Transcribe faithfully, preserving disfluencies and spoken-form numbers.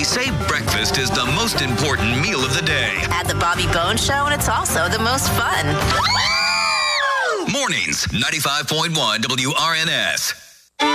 They say breakfast is the most important meal of the day. At the Bobby Bones Show, and it's also the most fun. Mornings, ninety-five point one W R N S.